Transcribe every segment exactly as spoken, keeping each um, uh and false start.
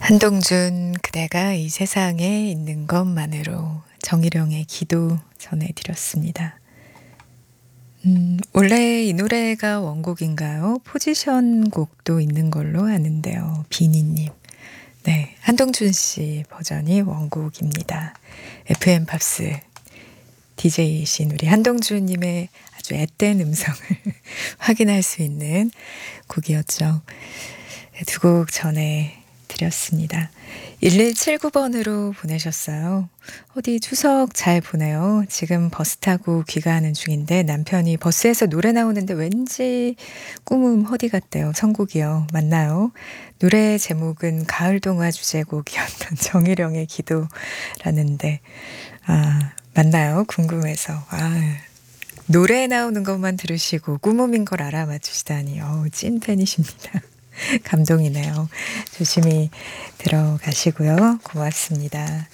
한동준 그대가 이 세상에 있는 것만으로 정일영의 기도 전해드렸습니다. 음, 원래 이 노래가 원곡인가요? 포지션 곡도 있는 걸로 아는데요. 비니님. 네, 한동준 씨 버전이 원곡입니다. 에프엠 팝스 디제이이신 우리 한동준님의 아주 앳된 음성을 확인할 수 있는 곡이었죠. 두 곡 전에 드렸습니다. 일일칠구 번으로 보내셨어요. 어디 추석 잘 보내요. 지금 버스 타고 귀가하는 중인데 남편이 버스에서 노래 나오는데 왠지 꿈음 허디 같대요. 선곡이요. 맞나요? 노래 제목은 가을동화 주제곡이었던 정일영의 기도라는데 아 맞나요? 궁금해서 아 노래 나오는 것만 들으시고 꿈음인 걸 알아맞추시다니 어우 찐팬이십니다. 감동이네요. 조심히 들어가시고요. 고맙습니다.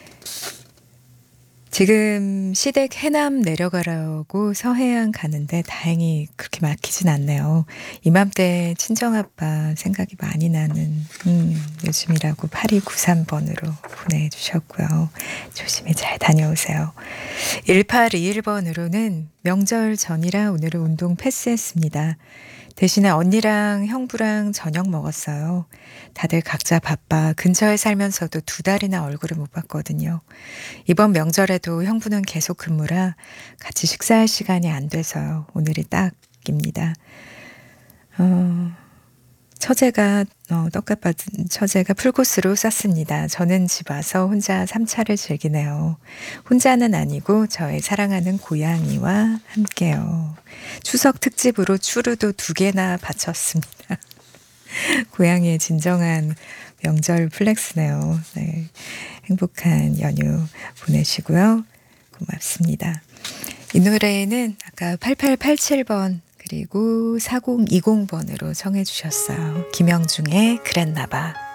지금 시댁 해남 내려가려고 서해안 가는데 다행히 그렇게 막히진 않네요. 이맘때 친정아빠 생각이 많이 나는 음, 요즘이라고 팔이구삼 번으로 보내주셨고요. 조심히 잘 다녀오세요. 일팔이일 번으로는 명절 전이라 오늘은 운동 패스했습니다. 대신에 언니랑 형부랑 저녁 먹었어요. 다들 각자 바빠 근처에 살면서도 두 달이나 얼굴을 못 봤거든요. 이번 명절에도 형부는 계속 근무라 같이 식사할 시간이 안 돼서요. 오늘이 딱입니다. 어, 처제가 어, 떡값 받은 처제가 풀코스로 쌌습니다. 저는 집 와서 혼자 삼차를 즐기네요. 혼자는 아니고 저의 사랑하는 고양이와 함께요. 추석 특집으로 추루도 두 개나 바쳤습니다. 고양이의 진정한 명절 플렉스네요. 네, 행복한 연휴 보내시고요. 고맙습니다. 이 노래는 아까 팔팔팔칠 번 그리고 사공이공 번으로 청해 주셨어요. 김영중의 그랬나봐.